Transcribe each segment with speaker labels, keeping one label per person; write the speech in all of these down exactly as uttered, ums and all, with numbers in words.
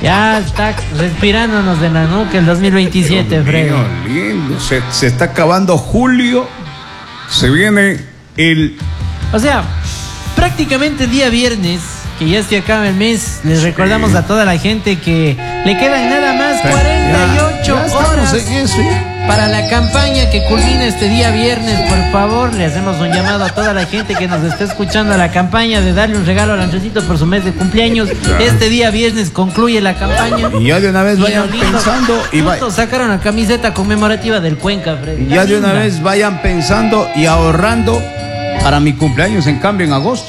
Speaker 1: Ya está respirándonos de la nuca el dos mil veintisiete, Freddy.
Speaker 2: Lindo, se, se está acabando julio, se viene el...
Speaker 1: O sea, prácticamente día viernes, que ya se acaba el mes, les sí. recordamos a toda la gente que le quedan nada más cuarenta y ocho ya, ya horas en eso, para la campaña que culmina este día viernes. Por favor, le hacemos un llamado a toda la gente que nos está escuchando a la campaña de darle un regalo al Andresito por su mes de cumpleaños. Claro. Este día viernes concluye la campaña.
Speaker 2: Y ya de una vez vayan lindo, pensando y vayan.
Speaker 1: Sacaron la camiseta conmemorativa del Cuenca, Freddy.
Speaker 2: Y ya de una vez vayan pensando y ahorrando para mi cumpleaños, en cambio en agosto.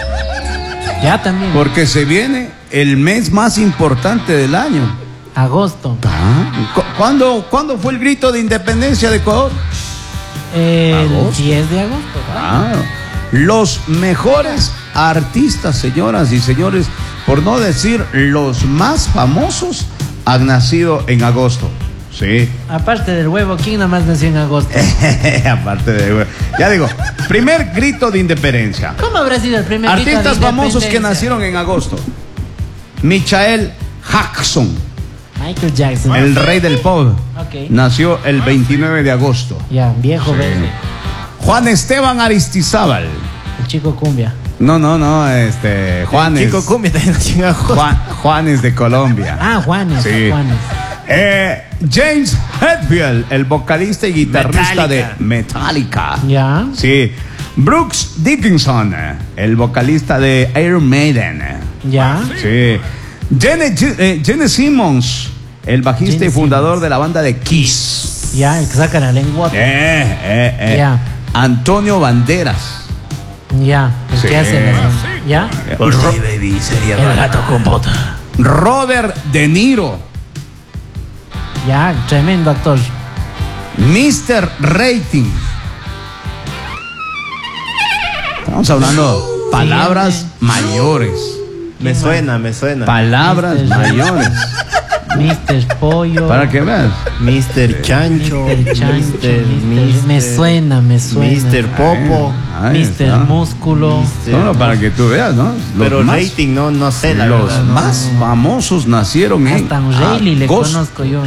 Speaker 1: Ya también.
Speaker 2: Porque se viene el mes más importante del año.
Speaker 1: Agosto.
Speaker 2: Ah, ¿cuándo, ¿Cuándo fue el grito de independencia de Ecuador?
Speaker 1: El diez de agosto.
Speaker 2: Ah, los mejores artistas, señoras y señores, por no decir los más famosos, han nacido en agosto. Sí.
Speaker 1: Aparte del huevo, ¿quién nomás nació en agosto?
Speaker 2: Aparte del huevo. Ya digo, primer grito de independencia.
Speaker 1: ¿Cómo habrá sido el primer grito de
Speaker 2: independencia? Artistas famosos que nacieron en agosto. Michael Jackson.
Speaker 1: Michael Jackson.
Speaker 2: El rey del pop.
Speaker 1: Okay.
Speaker 2: Nació el veintinueve de agosto.
Speaker 1: Ya, viejo sí. verde.
Speaker 2: Juan Esteban Aristizábal.
Speaker 1: El chico cumbia.
Speaker 2: No, no, no, este, Juanes.
Speaker 1: El chico cumbia también nació en agosto.
Speaker 2: Juan, Juanes de Colombia.
Speaker 1: Ah, Juanes.
Speaker 2: Sí.
Speaker 1: Juanes.
Speaker 2: Eh, James Hetfield, el vocalista y guitarrista Metallica. de Metallica.
Speaker 1: Ya.
Speaker 2: Sí. Brooks Dickinson, el vocalista de Iron Maiden.
Speaker 1: Ya.
Speaker 2: Sí. Gene, eh, Gene Simmons, el bajista Gene y fundador Simmons. de la banda de Kiss.
Speaker 1: Ya, el que saca la lengua.
Speaker 2: Eh, eh, eh.
Speaker 1: Ya.
Speaker 2: Antonio Banderas.
Speaker 1: Ya, el sí. que hace la... ¿Ya?
Speaker 2: Por sí, baby, sería
Speaker 1: el gato con bota.
Speaker 2: Robert De Niro.
Speaker 1: Ya, tremendo actor.
Speaker 2: mister Rating. Estamos hablando palabras sí, mayores.
Speaker 3: Me suena, me suena.
Speaker 2: Palabras mister mayores.
Speaker 1: mister Pollo.
Speaker 2: Para que veas.
Speaker 3: mister Chancho.
Speaker 1: mister Chancho.
Speaker 3: mister
Speaker 1: mister Me suena, me suena.
Speaker 3: mister Popo.
Speaker 1: mister Músculo.
Speaker 2: Solo para que tú veas, ¿no? Los
Speaker 3: Pero
Speaker 2: más,
Speaker 3: Rating no, no sé. La
Speaker 2: los
Speaker 3: verdad,
Speaker 2: más
Speaker 1: no.
Speaker 2: famosos nacieron en
Speaker 1: Hasta un Rayleigh le conozco yo.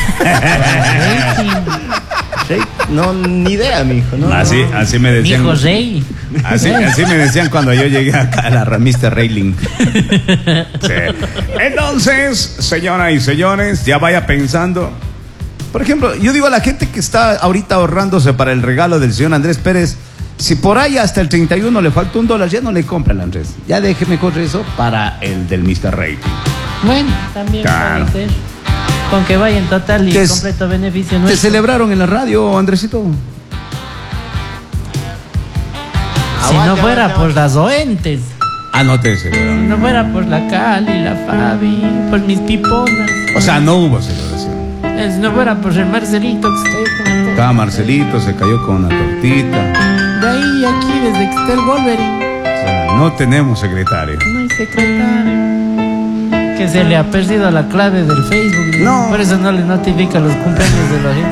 Speaker 2: No,
Speaker 3: ni idea, mijo. No,
Speaker 2: así,
Speaker 3: no.
Speaker 2: así me decían.
Speaker 1: Mijo Rey.
Speaker 2: Así, así me decían cuando yo llegué acá a la mister Rayleigh. Sí. Entonces, señoras y señores, ya vaya pensando. Por ejemplo, yo digo a la gente que está ahorita ahorrándose para el regalo del señor Andrés Pérez, si por ahí hasta el treinta y uno le falta un dólar, ya no le compra el Andrés. Ya déjeme correr eso para el del mister Rating.
Speaker 1: Bueno, también
Speaker 2: claro.
Speaker 1: puede ser. Con que vaya en total y
Speaker 2: ¿Te,
Speaker 1: completo beneficio nuestro.
Speaker 2: ¿Te celebraron en la radio, Andresito?
Speaker 1: Si no fuera por las oentes.
Speaker 2: Ah, no te celebraron.
Speaker 1: Si no fuera por la Cali, la Fabi, por mis piponas.
Speaker 2: O sea, no hubo celebración.
Speaker 1: Si no fuera por el Marcelito que se cayó con la torta.
Speaker 2: Estaba Marcelito, se cayó con una tortita.
Speaker 1: De ahí aquí, desde que está el Wolverine.
Speaker 2: O sea, no tenemos secretario.
Speaker 1: No hay secretario. Que se le ha perdido la clave del Facebook.
Speaker 2: No.
Speaker 1: Por eso no le notifica los cumpleaños de la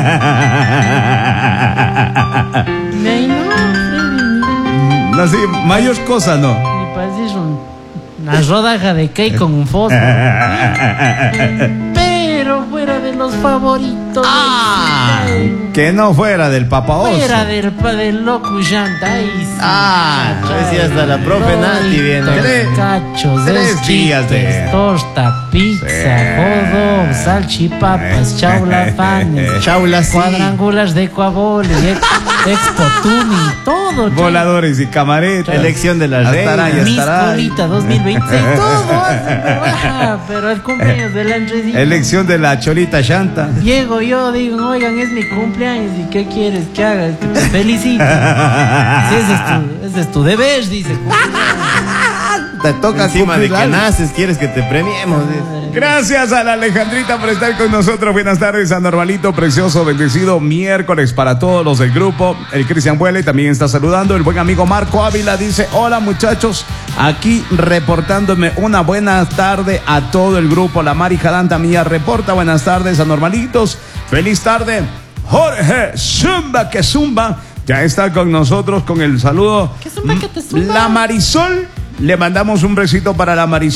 Speaker 1: gente. De ahí no, Freddy.
Speaker 2: No, sí, mayores cosas no.
Speaker 1: Ni para decir un, una rodaja de cake con un fósforo. Pero fuera de los favoritos.
Speaker 2: Ah, que no fuera del Papa Oso.
Speaker 1: Fuera del, del Loco Llanta.
Speaker 3: Ah, sí, hasta la profe Nati viene.
Speaker 2: Tres,
Speaker 1: cachos,
Speaker 2: tres días de
Speaker 1: torta, pizza,
Speaker 2: sí.
Speaker 1: Jodo, salchipapas, chaulafanes,
Speaker 3: chaulas,
Speaker 1: cuadrangulares de coaboles, expo tuning, todo.
Speaker 2: Voladores y camaretas.
Speaker 3: Elección de las reinas.
Speaker 1: Miss Colita dos mil veintiséis, todo hace, pero, pero el cumpleaños del Andresito.
Speaker 2: Elección de la Cholita Llanta.
Speaker 1: Llego yo, digo, oigan, es mi cumpleaños, ¿y qué quieres que haga? Que te felicite. Sí, ese, es tu, ese es tu deber, dice.
Speaker 2: Te toca
Speaker 3: encima de que
Speaker 2: algo.
Speaker 3: naces, quieres que te premiemos.
Speaker 2: Gracias a la Alejandrita por estar con nosotros. Buenas tardes a Normalito, precioso, bendecido miércoles para todos los del grupo. El Cristian Buele también está saludando. El buen amigo Marco Ávila dice: hola muchachos, aquí reportándome una buena tarde a todo el grupo. La Mari Jadán también reporta buenas tardes a Normalitos. Feliz tarde. Jorge Zumba que Zumba ya está con nosotros con el saludo.
Speaker 1: ¿Qué zumba que te zumba?
Speaker 2: La Marisol, le mandamos un besito para la Marisol.